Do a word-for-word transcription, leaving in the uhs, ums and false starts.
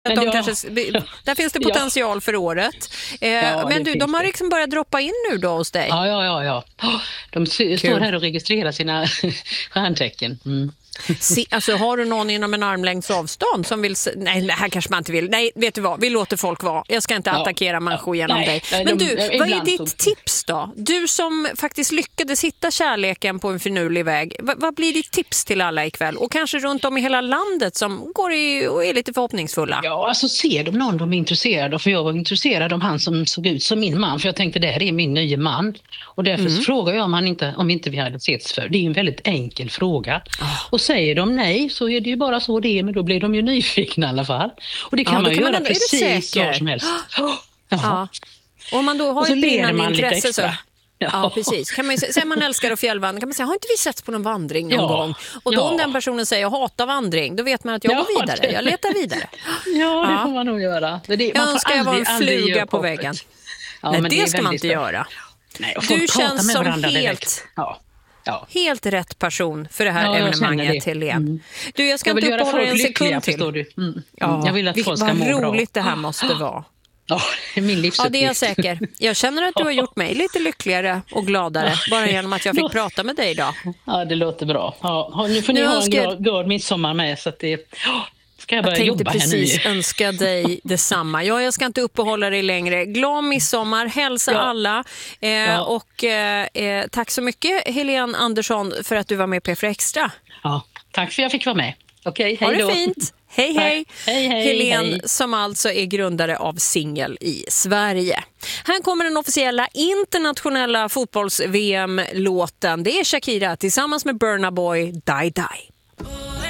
Men de ja. kanske, där finns det potential ja. för året. Eh, ja, men du, de har liksom börjat droppa in nu då hos dig. Ja, ja, ja. ja. De Kul. står här och registrerar sina stjärntecken. Mm. Se, alltså har du någon inom en armlängds avstånd som vill, nej det här kanske man inte vill, nej vet du vad, vi låter folk vara, jag ska inte ja, attackera människor genom nej, dig nej, men de, du, de, vad är ditt så... tips då? Du som faktiskt lyckades hitta kärleken på en finurlig väg, v- vad blir ditt tips till alla ikväll och kanske runt om i hela landet som går i, och är lite förhoppningsfulla? Ja, alltså ser de någon de är intresserade, för jag var intresserad av han som såg ut som min man, för jag tänkte det här är min nya man och därför mm. så frågar jag om han inte, om inte vi hade setts för, det är en väldigt enkel fråga oh. och säger de nej så är det ju bara så det är, men då blir de ju nyfikna i alla fall. Och det kan ja, man ju kan göra man, precis var som helst. Oh, ja. Och om man då har ett brinnande intresse så... Ja. ja, precis. Kan man ju säga man älskar att fjällvandra kan man säga, har inte vi sett på någon vandring någon ja. gång? Och då ja. om den personen säger jag hatar vandring, då vet man att jag ja, går vidare, det. jag letar vidare. Ja, det ja. får man nog göra. Det, det, jag man önskar jag var en fluga på väggen. Ja, nej, men det, det ska man inte spännande. göra. Nej, du känns som helt... Ja. Ja. Helt rätt person för det här ja, evenemanget, Helene. Mm. Du, jag ska jag inte uppehålla dig en sekund till. Du. Mm. Ja, jag vill att folk ska må bra. Vad roligt det här måste vara. Ja, det är min livsuppgift. Ja, det är jag säker. Jag känner att du har gjort mig lite lyckligare och gladare bara genom att jag fick prata med dig idag. Ja, det låter bra. Ja, nu får ni nu ha en jag... glad midsommar med så att det... Ska jag, jag tänkte precis önska dig detsamma. Ja, jag ska inte uppehålla dig längre. Glad midsommar, hälsa ja. alla. Eh, ja. Och eh, tack så mycket Helene Andersson för att du var med på P fyra Extra. Ja, tack för att jag fick vara med. Okej, hej då. Ha det fint. Hej, hej. hej, hej. Helene hej. som alltså är grundare av Singel i Sverige. Här kommer den officiella internationella fotbolls-V M-låten. Det är Shakira tillsammans med Burna Boy, Die Die.